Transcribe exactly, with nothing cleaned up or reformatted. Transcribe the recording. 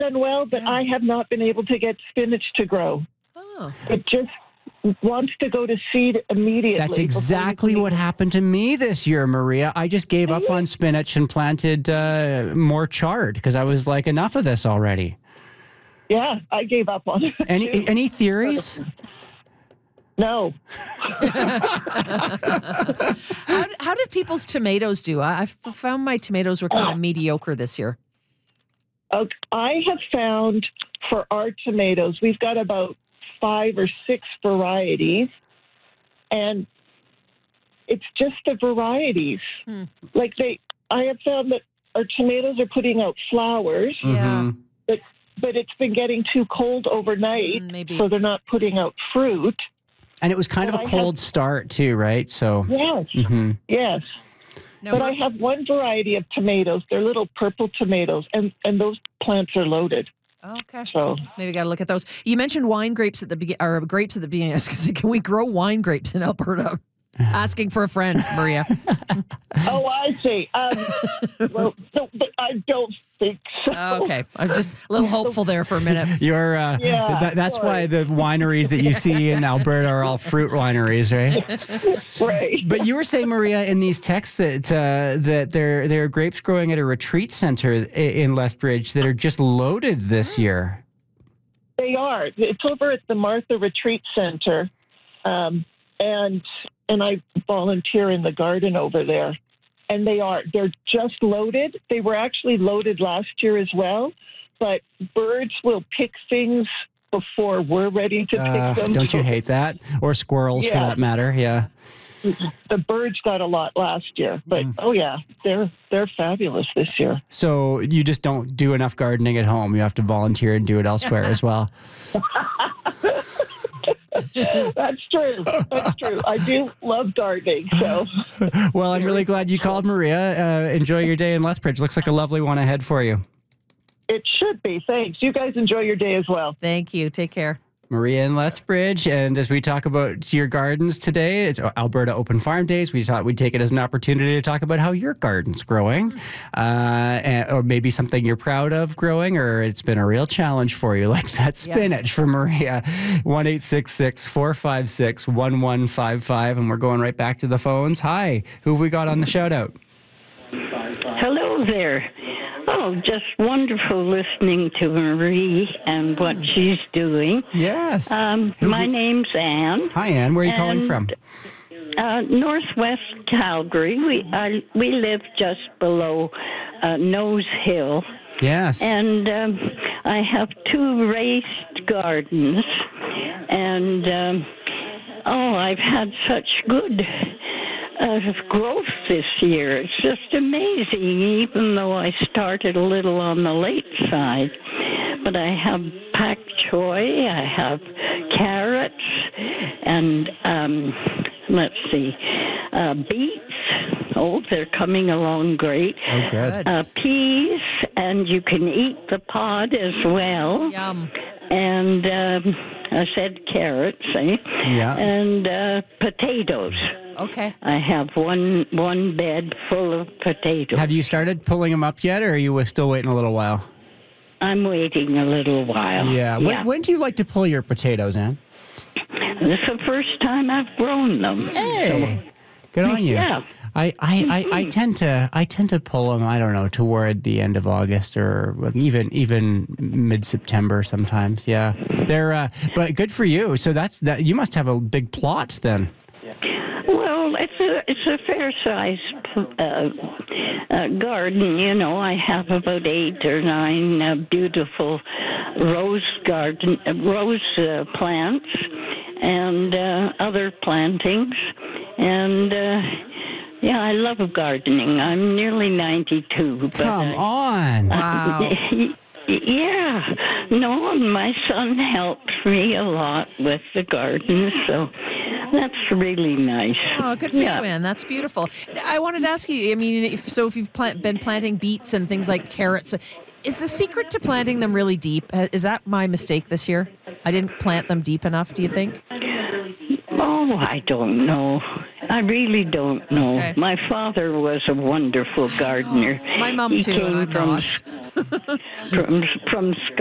done well, but Yeah. I have not been able to get spinach to grow. Oh. It just wants to go to seed immediately. That's before you exactly can what happened to me this year, Maria. I just gave up on spinach and planted uh, more chard because I was like, enough of this already. Yeah, I gave up on it. Any too. any theories? No. How, how did people's tomatoes do? I, I found my tomatoes were kind of mediocre this year. Okay, I have found for our tomatoes, we've got about five or six varieties, and it's just the varieties. Hmm. Like they, I have found that our tomatoes are putting out flowers, Yeah. but but it's been getting too cold overnight, Mm, maybe. so they're not putting out fruit. And it was kind of Well, a I cold start too, right? So, Yes, mhm. yes. No, But we're- I have one variety of tomatoes. They're little purple tomatoes, and, and those plants are loaded. Okay. So Maybe got to look at those. You mentioned wine grapes at the beginning, or grapes at the beginning. I was going to say, can we grow wine grapes in Alberta? Asking for a friend, Maria. Oh, I see. Um, well, no, but I don't think so. Okay. I'm just a little hopeful there for a minute. You're, uh, Yeah, that, that's sorry. why the wineries that you see in Alberta are all fruit wineries, right? Right. But you were saying, Maria, in these texts that uh, that there there are grapes growing at a retreat center i- in Lethbridge that are just loaded this year. They are. It's over at the Martha Retreat Center, um, and and I volunteer in the garden over there. And they are. They're just loaded. They were actually loaded last year as well, but birds will pick things before we're ready to Uh, pick them. don't you So hate that? Or squirrels, for Yeah. that matter? Yeah. The birds got a lot last year, but Mm. oh yeah, they're they're fabulous this year. So you just don't do enough gardening at home. You have to volunteer and do it elsewhere as well. That's true. That's true. I do love gardening, so Well, I'm really glad you called, Maria. Uh, enjoy your day in Lethbridge. Looks like a lovely one ahead for you. it should be. Thanks. You guys enjoy your day as well. Thank you. Take care. Maria in Lethbridge. And as we talk about your gardens today, it's Alberta Open Farm Days. We thought we'd take it as an opportunity to talk about how your garden's growing, uh, and, or maybe something you're proud of growing, or it's been a real challenge for you, like that spinach for Maria. one eight six six, four five six, one one five five. And we're going right back to the phones. Hi, who have we got on the shout out? Hello there. Oh, just wonderful listening to Marie and what she's doing. Yes. Um, Who my we- name's Anne. Hi, Ann. Where are you calling and, from? Uh, Northwest Calgary. We I, we live just below uh, Nose Hill, Yes. and um, I have two raised gardens, and um, oh, I've had such good uh, growth this year. It's just amazing, even though I started a little on the late side. But I have pak choi, I have carrots, and um, let's see, uh, beets. Oh, they're coming along great. Oh, good. Uh, peas, and you can eat the pod as well. Yum. And um, I said carrots, eh? Yeah. And uh, potatoes. Okay. I have one one bed full of potatoes. Have you started pulling them up yet, or are you still waiting a little while? I'm waiting a little while. Yeah. When, when do you like to pull your potatoes, Ann? This is the first time I've grown them. Hey, good on you. Yeah. I, I, I, I tend to I tend to pull them. I don't know, toward the end of August or even even mid September sometimes. Yeah, they're uh, but good for you. So that's that. You must have a big plot then. Well, it's a it's a fair sized uh, uh, garden. You know, I have about eight or nine uh, beautiful rose garden uh, rose uh, plants and uh, other plantings, and uh, yeah, I love gardening. I'm nearly ninety-two. But, Come uh, on. Wow. Yeah, no, and my son helps me a lot with the garden, so that's really nice. Oh, good for Yeah. you, Ann. That's beautiful. I wanted to ask you, I mean, if, so if you've plant, been planting beets and things like carrots, is the secret to planting them really deep? Uh, Is that my mistake this year? I didn't plant them deep enough, do you think? Oh, I don't know. I really don't know. Okay. My father was a wonderful gardener. My mom He too, and came I'm from, not. from from